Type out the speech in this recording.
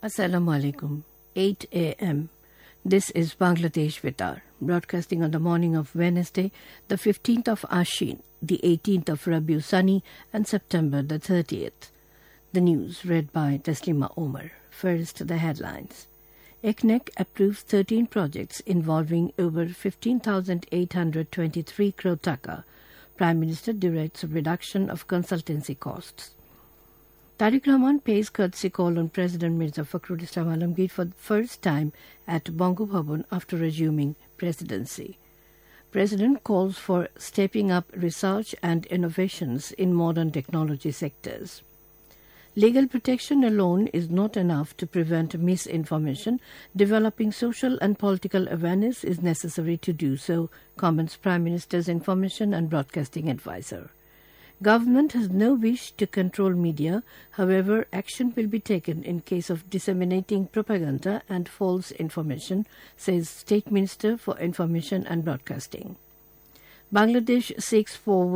Assalamu alaikum. 8 a.m. This is Bangladesh Vitar, broadcasting on the morning of Wednesday, the 15th of Ashin, the 18th of Rabiu Sani, and September the 30th. The news read by Taslima Omar. First, the headlines. ECNEC approves 13 projects involving over 15,823 crore taka. Prime Minister directs reduction of consultancy costs. Tariq Rahman pays courtesy call on President Mirza Fakhrul Islam Alamgir for the first time at Bongo Bhavan after resuming presidency. President calls for stepping up research and innovations in modern technology sectors. Legal protection alone is not enough to prevent misinformation. Developing social and political awareness is necessary to do so, comments Prime Minister's Information and Broadcasting Advisor. Government has no wish to control media. However, action will be taken in case of disseminating propaganda and false information, says State Minister for Information and Broadcasting. Bangladesh seeks forward